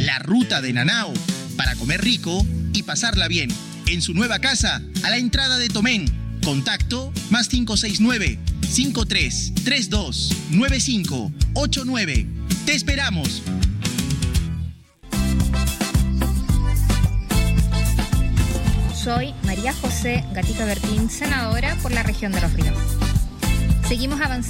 La Ruta de Nanao, para comer rico y pasarla bien. En su nueva casa, a la entrada de Tomén. Contacto +569 5332 9589. ¡Te esperamos! Soy María José Gatica Bertín, senadora por la región de Los Ríos. Seguimos avanzando